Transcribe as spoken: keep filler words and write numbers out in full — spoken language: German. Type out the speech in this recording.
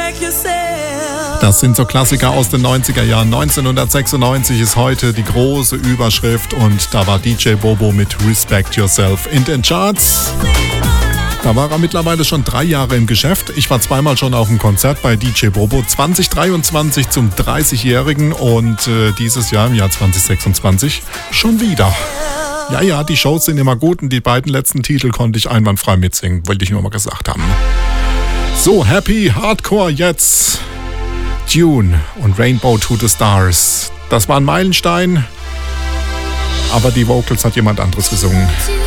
Das sind so Klassiker aus den neunziger Jahren. neunzehnhundertsechsundneunzig ist heute die große Überschrift und da war D J Bobo mit Respect Yourself in den Charts. Da war er mittlerweile schon drei Jahre im Geschäft. Ich war zweimal schon auf einem Konzert bei D J Bobo. zwanzig dreiundzwanzig zum dreißigjährigen und äh, dieses Jahr im Jahr zwanzig sechsundzwanzig schon wieder. Ja, ja, die Shows sind immer gut und die beiden letzten Titel konnte ich einwandfrei mitsingen, wollte ich nur mal gesagt haben. So, Happy Hardcore jetzt. Dune und Rainbow to the Stars. Das war ein Meilenstein, aber die Vocals hat jemand anderes gesungen.